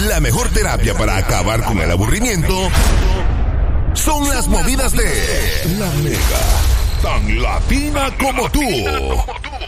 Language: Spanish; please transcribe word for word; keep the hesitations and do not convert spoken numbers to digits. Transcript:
La mejor terapia para acabar con el aburrimiento son las movidas de La Mega, tan latina como tú.